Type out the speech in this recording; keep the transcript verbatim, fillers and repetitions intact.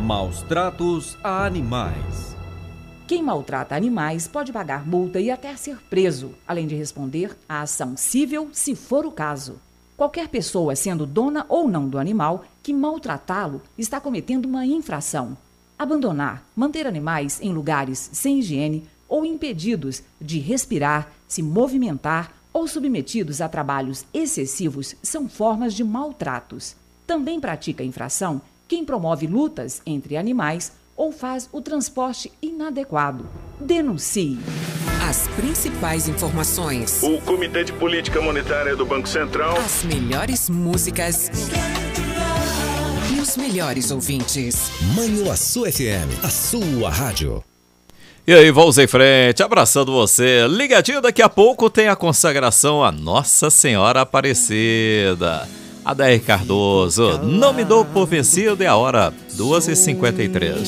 Maus tratos a animais. Quem maltrata animais pode pagar multa e até ser preso, além de responder à ação civil, se for o caso. Qualquer pessoa, sendo dona ou não do animal, que maltratá-lo está cometendo uma infração. Abandonar, manter animais em lugares sem higiene ou impedidos de respirar, se movimentar ou submetidos a trabalhos excessivos são formas de maltratos. Também pratica infração quem promove lutas entre animais ou faz o transporte inadequado. Denuncie. As principais informações. O Comitê de Política Monetária do Banco Central. As melhores músicas. E os melhores ouvintes. Manhuaçu F M, a sua rádio. E aí, vamos em frente, abraçando você. Ligadinho, daqui a pouco tem a consagração a Nossa Senhora Aparecida. Adair Cardoso, não me dou por vencido, é a hora duas e cinquenta e três.